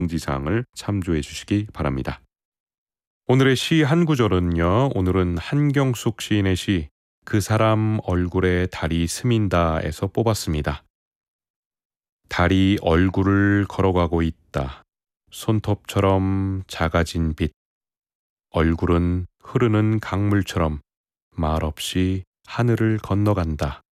공지사항을 참조해 주시기 바랍니다. 오늘의 시 한 구절은요. 오늘은 한경숙 시인의 시 그 사람 얼굴에 달이 스민다에서 뽑았습니다. 달이 얼굴을 걸어가고 있다. 손톱처럼 작아진 빛. 얼굴은 흐르는 강물처럼 말없이 하늘을 건너간다.